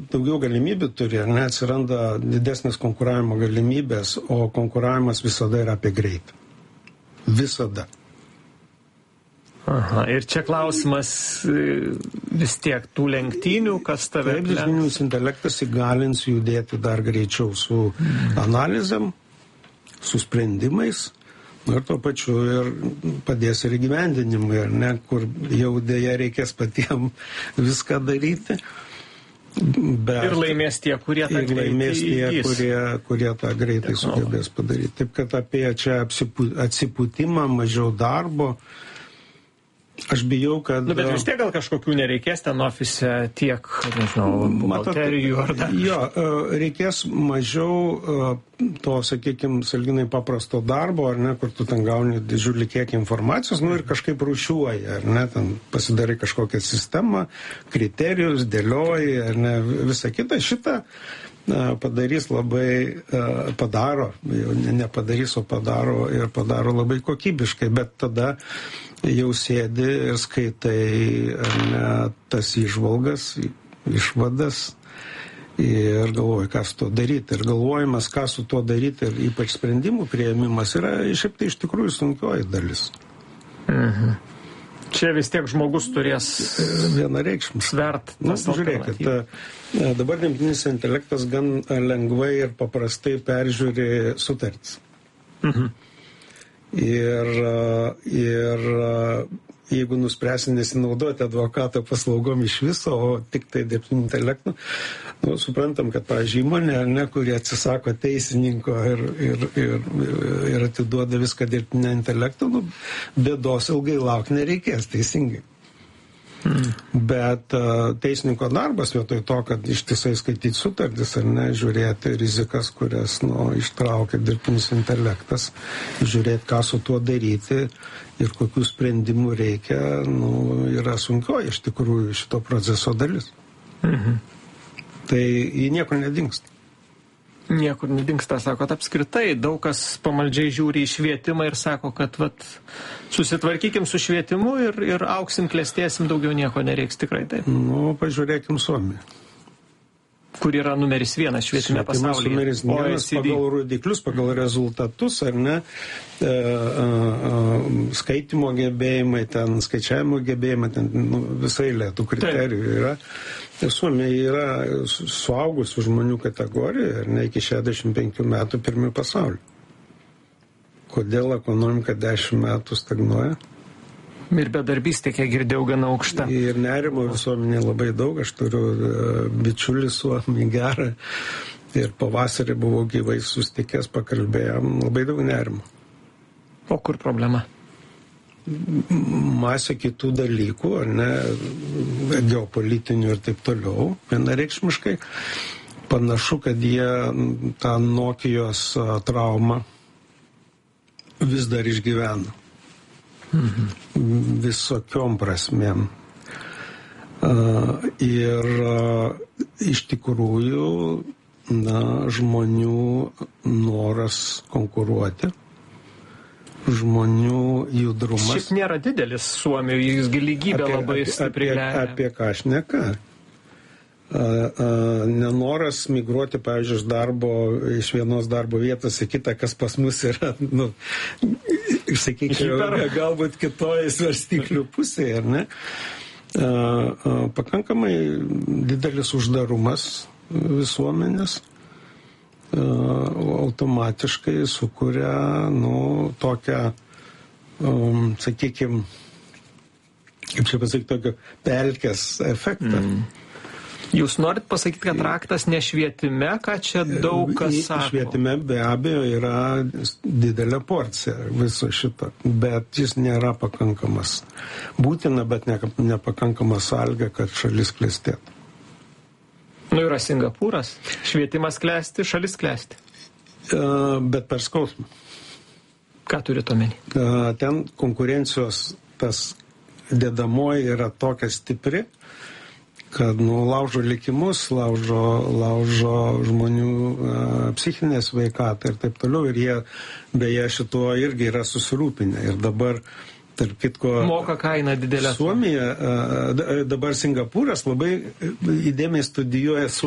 daugiau galimybių turi, ar ne, atsiranda didesnės konkuravimo galimybės, o konkuravimas visada yra apie greitį. Visada. Aha, ir čia klausimas vis tiek tų lenktynių, kas tave... Taip, dirbtinis intelektas įgalins judėti dar greičiau su analizėm, su sprendimais, ir tuo pačiu ir padės ir įgyvendinimui, ar ne, kur jau dėja reikės patiem viską daryti. Bet, ir laimės tie, kurie tą kurie tą greitai sugebės padaryti. Taip, kad apie čia atsipūtimą, mažiau darbo, aš bijau, kad... Bet vis tiek gal kažkokių nereikės ten ofise tiek, nežinau, buhalterijų ar dar. Jo, reikės mažiau to, sakykime, sąlyginai paprasto darbo, ar ne, kur tu ten gauni didžiulį kiekį informacijos, ir kažkaip rūšiuoji, ar ne, ten pasidarai kažkokią sistemą, kriterijus, dėlioji, ar ne, visą kitą šitą padarys labai, padaro, jau nepadarys, o padaro ir padaro labai kokybiškai, bet tada jau sėdi ir skaitai, ar ne, tas įžvalgas, išvadas ir galvoji, ką su to daryti. Ir galvojimas, ką su to daryti ir ypač sprendimų priėmimas yra šiaip tai iš tikrųjų sunkioji dalis. Mhm. Čia vis tiek žmogus turės vienareikšmis svert. Žiūrėkit, dabar dirbtinis intelektas gan lengvai ir paprastai peržiūri sutartis. Mhm. Ir jeigu nuspręsi nesinaudoti advokato paslaugom iš viso, o tik tai dirbtinį intelektą, suprantam, kad, pavyzdžiui, įmonė, kuri atsisako teisininko ir atiduoda viską dirbtinio intelekto, bėdos ilgai laukti nereikės, teisingai. Bet teisininko darbas vietoj to, kad ištisai skaityti sutartis ar ne, žiūrėti rizikas, kurias ištraukia dirbtinis intelektas, žiūrėti, ką su tuo daryti ir kokių sprendimų reikia, yra sunkioji iš tikrųjų šito proceso dalis. Mhm. Tai jį niekur nedingsta. Niekur nedingsta, sakot, apskritai daug kas pamaldžiai žiūri į švietimą ir sako, kad susitvarkykim su švietimu ir auksim, klestėsim, daugiau nieko nereiks, tikrai taip. Pažiūrėkim Suomiją. Kur yra numeris 1 švietime pasaulyje. Numeris 1 pagal rodiklius, pagal rezultatus, ar ne, skaitimo gebėjimai, ten skaičiavimo gebėjimai, ten visai lėtų kriterijų yra. Suomija yra suaugusių žmonių kategorija, ar ne, iki 65 metų pirmi pasaulyje. Kodėl ekonomika 10 metų stagnuoja? Ir bedarbystė, kiek girdėjau, gana aukšta. Ir nerimo visuomenė labai daug. Aš turiu bičiulį Suomį gerą. Ir pavasarį buvau gyvai susitikęs, pakalbėjom. Labai daug nerimo. O kur problema? Masė kitų dalykų, ar ne, geopolitinių ir taip toliau, vienareikšmiškai. Panašu, kad jie tą Nokijos traumą vis dar išgyvena. Visokiom prasmėm. Ir iš tikrųjų žmonių noras konkuruoti, žmonių judrumas. Šiaip nėra didelis Suomijoje, jis lygybė labai stipriai lemia. Apie ką šneka? Nenoras migruoti, pavyzdžiui, iš vienos darbo vietos į kitą, kas pas mus yra, sakykime, galbūt kitoje svarstyklių pusėje, ar ne? Pakankamai didelis uždarumas visuomenės automatiškai sukuria, tokią, sakykime, kaip čia pasakyti, tokio pelkės efektą. Jūs norit pasakyti, kad raktas ne švietime, ką čia daug kas sako? Švietime be abejo yra didelė porcija viso šito, bet jis nėra pakankamas. Būtina, bet nepakankama sąlyga, kad šalis klestėtų. Yra Singapūras, švietimas klesti, šalis klesti. Bet per skausmą. Ką turite omeny? Ten konkurencijos tas dedamoji yra tokia stipri, kad laužo likimus, laužo žmonių psichinę sveikatą ir taip toliau. Ir jie beje šituo irgi yra susirūpinę. Ir dabar, tarp kitko, moka kainą didelę. Suomija, dabar Singapūras labai įdėmiai studijuoja